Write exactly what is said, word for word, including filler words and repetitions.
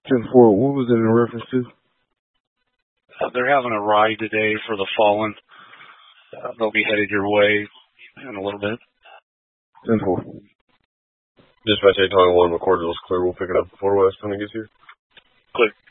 ten four, what was it in reference to? Uh, they're having a ride today for the fallen. Uh, they'll be headed your way in a little bit. ten four. Dispatch eight one, McCord was clear. We'll pick it up before West when he gets here. Clear.